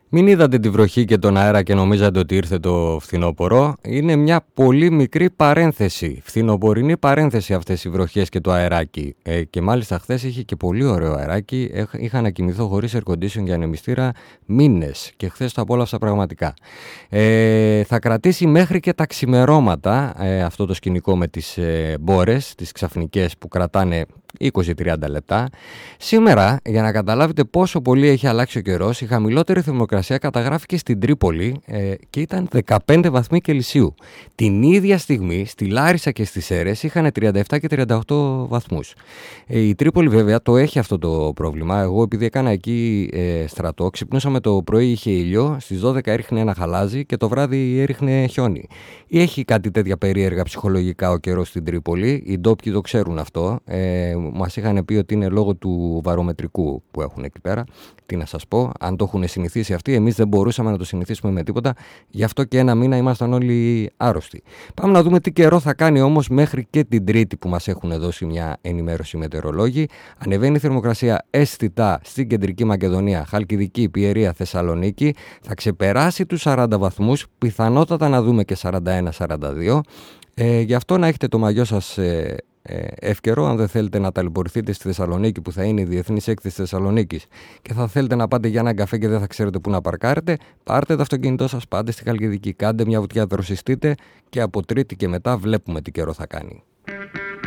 Μην είδατε τη βροχή και τον αέρα και νομίζατε ότι ήρθε το φθινόπωρο. Είναι μια πολύ μικρή παρένθεση, φθινοπορεινή παρένθεση αυτές οι βροχές και το αεράκι. Και μάλιστα χθες είχε και πολύ ωραίο αεράκι. Είχα να κοιμηθώ χωρίς air condition και ανεμιστήρα μήνες και χθες το απόλαυσα πραγματικά. Θα κρατήσει μέχρι και τα ξημερώματα αυτό το σκηνικό με τις μπόρες, τις ξαφνικές που κρατάνε 20-30 λεπτά. Σήμερα, για να καταλάβετε πόσο πολύ έχει αλλάξει ο καιρός, η χαμηλότερη θερμοκρασία καταγράφηκε στην Τρίπολη και ήταν 15 βαθμοί Κελσίου. Την ίδια στιγμή στη Λάρισα και στις Σέρρες είχαν 37 και 38 βαθμούς. Η Τρίπολη βέβαια το έχει αυτό το πρόβλημα. Εγώ επειδή έκανα εκεί στρατό, ξυπνούσαμε το πρωί, είχε ήλιο, στις 12 έριχνε ένα χαλάζι και το βράδυ έριχνε χιόνι. Έχει κάτι τέτοια περίεργα ψυχολογικά ο καιρός στην Τρίπολη. Οι ντόπιοι το ξέρουν αυτό. Μας είχαν πει ότι είναι λόγω του βαρομετρικού που έχουν εκεί πέρα. Τι να σας πω, αν το έχουν συνηθίσει αυτοί, εμείς δεν μπορούσαμε να το συνηθίσουμε με τίποτα. Γι' αυτό και ένα μήνα ήμασταν όλοι άρρωστοι. Πάμε να δούμε τι καιρό θα κάνει όμως μέχρι και την Τρίτη που μας έχουν δώσει μια ενημέρωση μετεωρολόγοι. Ανεβαίνει η θερμοκρασία αισθητά στην Κεντρική Μακεδονία, Χαλκιδική, Πιερία, Θεσσαλονίκη. Θα ξεπεράσει τους 40 βαθμούς, πιθανότατα να δούμε και 41-42. Γι' αυτό να έχετε το μαγιό σας εύκαιρο, αν δεν θέλετε να ταλαιπωρηθείτε στη Θεσσαλονίκη που θα είναι η Διεθνής Έκθεση Θεσσαλονίκης και θα θέλετε να πάτε για έναν καφέ και δεν θα ξέρετε πού να παρκάρετε, πάρτε το αυτοκίνητό σας, πάτε στη Χαλκιδική, κάντε μια βουτιά, δροσιστείτε και από Τρίτη και μετά βλέπουμε τι καιρό θα κάνει.